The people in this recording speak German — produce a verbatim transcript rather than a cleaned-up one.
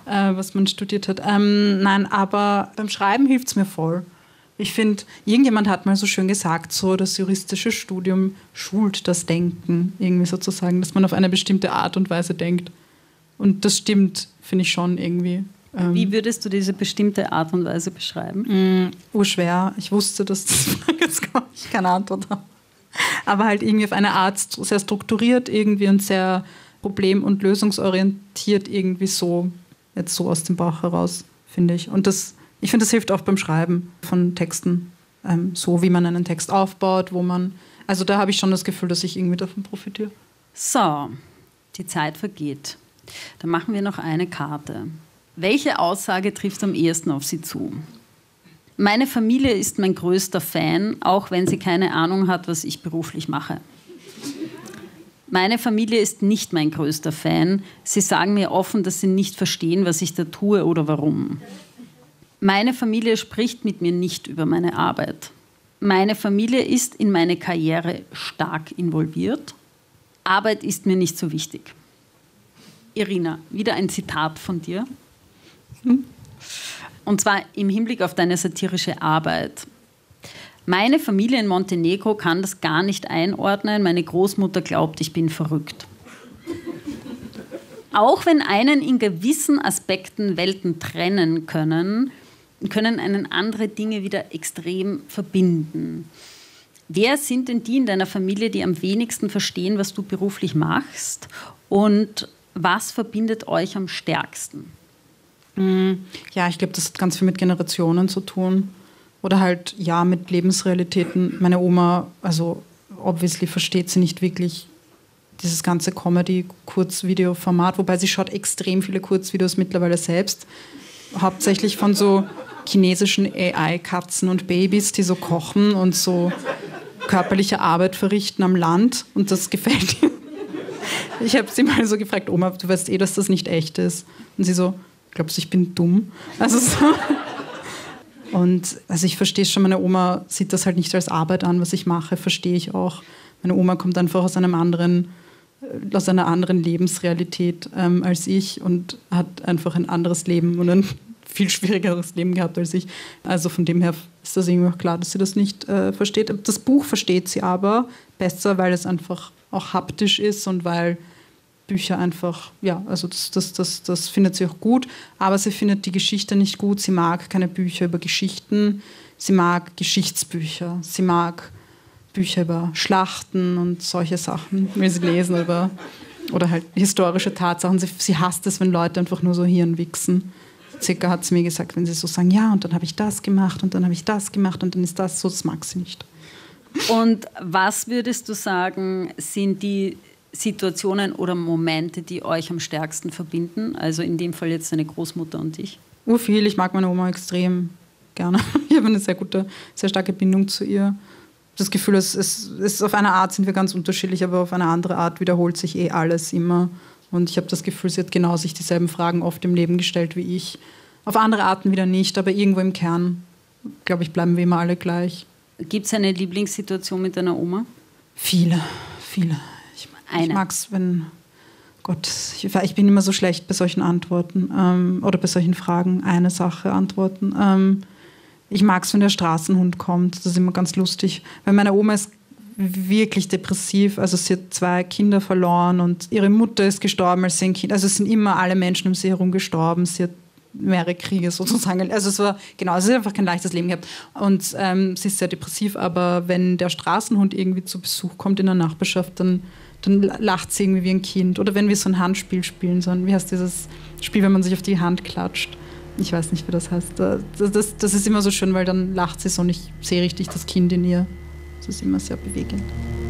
äh, was man studiert hat. Ähm, nein, aber beim Schreiben hilft es mir voll. Ich finde, irgendjemand hat mal so schön gesagt, so das juristische Studium schult das Denken, irgendwie sozusagen, dass man auf eine bestimmte Art und Weise denkt. Und das stimmt, finde ich schon irgendwie. Ähm, Wie würdest du diese bestimmte Art und Weise beschreiben? Mh, urschwer. Ich wusste, dass das jetzt ich keine Antwort habe. Aber halt irgendwie auf eine Art sehr strukturiert irgendwie und sehr problem- und lösungsorientiert irgendwie so, jetzt so aus dem Bauch heraus, finde ich. Und das, ich finde, das hilft auch beim Schreiben von Texten, ähm, so wie man einen Text aufbaut, wo man, also da habe ich schon das Gefühl, dass ich irgendwie davon profitiere. So, die Zeit vergeht. Dann machen wir noch eine Karte. Welche Aussage trifft am ehesten auf Sie zu? Meine Familie ist mein größter Fan, auch wenn sie keine Ahnung hat, was ich beruflich mache. Meine Familie ist nicht mein größter Fan. Sie sagen mir offen, dass sie nicht verstehen, was ich da tue oder warum. Meine Familie spricht mit mir nicht über meine Arbeit. Meine Familie ist in meine Karriere stark involviert. Arbeit ist mir nicht so wichtig. Irina, wieder ein Zitat von dir. Hm? Und zwar im Hinblick auf deine satirische Arbeit. Meine Familie in Montenegro kann das gar nicht einordnen. Meine Großmutter glaubt, ich bin verrückt. Auch wenn einen in gewissen Aspekten Welten trennen können, können einen andere Dinge wieder extrem verbinden. Wer sind denn die in deiner Familie, die am wenigsten verstehen, was du beruflich machst? Und was verbindet euch am stärksten? Ja, ich glaube, das hat ganz viel mit Generationen zu tun. Oder halt, ja, mit Lebensrealitäten. Meine Oma, also obviously versteht sie nicht wirklich dieses ganze Comedy-Kurzvideo-Format, wobei sie schaut extrem viele Kurzvideos mittlerweile selbst. Hauptsächlich von so chinesischen A I-Katzen und Babys, die so kochen und so körperliche Arbeit verrichten am Land. Und das gefällt ihr. Ich habe sie mal so gefragt, Oma, du weißt eh, dass das nicht echt ist. Und sie so, glaubst du, ich bin dumm? Also so. Und also ich verstehe es schon, meine Oma sieht das halt nicht als Arbeit an, was ich mache, verstehe ich auch. Meine Oma kommt einfach aus einem anderen, aus einer anderen Lebensrealität ähm, als ich und hat einfach ein anderes Leben und ein viel schwierigeres Leben gehabt als ich. Also von dem her ist das irgendwie auch klar, dass sie das nicht äh, versteht. Das Buch versteht sie aber besser, weil es einfach auch haptisch ist und weil Bücher einfach, ja, also das, das, das, das findet sie auch gut, aber sie findet die Geschichte nicht gut. Sie mag keine Bücher über Geschichten, sie mag Geschichtsbücher, sie mag Bücher über Schlachten und solche Sachen, will sie lesen, über, oder halt historische Tatsachen. Sie, sie hasst es, wenn Leute einfach nur so Hirn wichsen. Circa hat sie mir gesagt, wenn sie so sagen, ja, und dann habe ich das gemacht und dann habe ich das gemacht und dann ist das so, das mag sie nicht. Und was würdest du sagen, sind die Situationen oder Momente, die euch am stärksten verbinden? Also in dem Fall jetzt deine Großmutter und dich. Urviel, ich mag meine Oma extrem gerne. Ich habe eine sehr gute, sehr starke Bindung zu ihr. Das Gefühl, es ist auf eine Art sind wir ganz unterschiedlich, aber auf eine andere Art wiederholt sich eh alles immer. Und ich habe das Gefühl, sie hat genau sich dieselben Fragen oft im Leben gestellt wie ich. Auf andere Arten wieder nicht, aber irgendwo im Kern, glaube ich, bleiben wir immer alle gleich. Gibt es eine Lieblingssituation mit deiner Oma? Viele, viele. Ich, ich mag es, wenn... Gott, ich, ich bin immer so schlecht bei solchen Antworten ähm, oder bei solchen Fragen. Eine Sache antworten. Ähm, ich mag es, wenn der Straßenhund kommt. Das ist immer ganz lustig. Weil meine Oma ist wirklich depressiv. Also sie hat zwei Kinder verloren und ihre Mutter ist gestorben, als sie ein Kind... Also es sind immer alle Menschen um sie herum gestorben. Sie hat mehrere Kriege sozusagen. Also es war, genau, sie hat einfach kein leichtes Leben gehabt. Und ähm, sie ist sehr depressiv, aber wenn der Straßenhund irgendwie zu Besuch kommt in der Nachbarschaft, dann, dann lacht sie irgendwie wie ein Kind. Oder wenn wir so ein Handspiel spielen, so ein, wie heißt dieses Spiel, wenn man sich auf die Hand klatscht? Ich weiß nicht, wie das heißt. Das, das, das ist immer so schön, weil dann lacht sie so und ich sehe richtig das Kind in ihr. Das ist immer sehr bewegend.